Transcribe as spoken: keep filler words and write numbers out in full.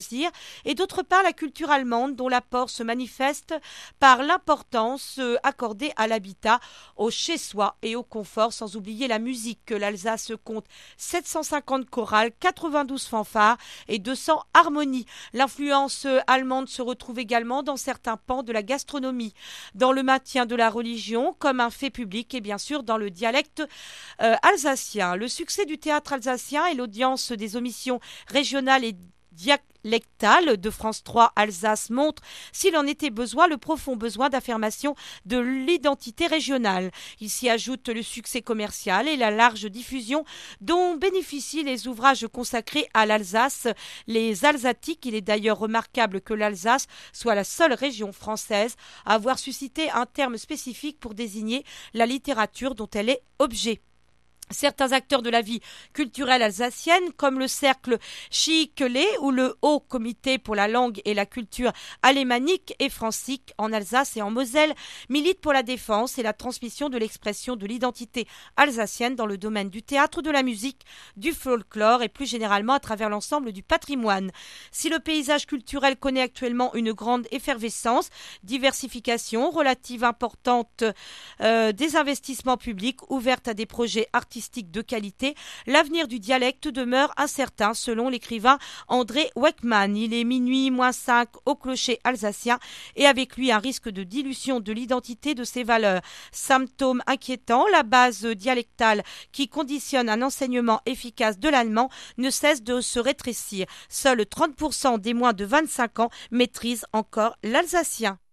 loisirs, et d'autre part la culture allemande dont l'apport se manifeste par l'importance accordée à l'habitat, au chez-soi et au confort, sans oublier la musique que l'Alsace compte sept cent cinquante chorales, quatre-vingt-douze fanfares et deux cents harmonies. L'influence allemande se retrouve également dans certains pans de la gastronomie, dans le maintien de la religion comme un fait public et bien sûr dans le dialecte euh, alsacien. Le succès du théâtre alsacien et l'audience des émissions régionales et dialectales de France trois Alsace montrent, s'il en était besoin, le profond besoin d'affirmation de l'identité régionale. Il s'y ajoute le succès commercial et la large diffusion dont bénéficient les ouvrages consacrés à l'Alsace, les Alsatiques. Il est d'ailleurs remarquable que l'Alsace soit la seule région française à avoir suscité un terme spécifique pour désigner la littérature dont elle est objet. Certains acteurs de la vie culturelle alsacienne, comme le cercle Schickele ou le Haut Comité pour la langue et la culture alémanique et francique en Alsace et en Moselle, militent pour la défense et la transmission de l'expression de l'identité alsacienne dans le domaine du théâtre, de la musique, du folklore et plus généralement à travers l'ensemble du patrimoine. Si le paysage culturel connaît actuellement une grande effervescence, diversification, relative importante euh, des investissements publics ouverts à des projets artistiques de qualité, l'avenir du dialecte demeure incertain selon l'écrivain André Weckmann. Il est minuit moins cinq au clocher alsacien et avec lui un risque de dilution de l'identité de ses valeurs. Symptôme inquiétant, la base dialectale qui conditionne un enseignement efficace de l'allemand ne cesse de se rétrécir. Seuls trente pour cent des moins de vingt-cinq ans maîtrisent encore l'alsacien.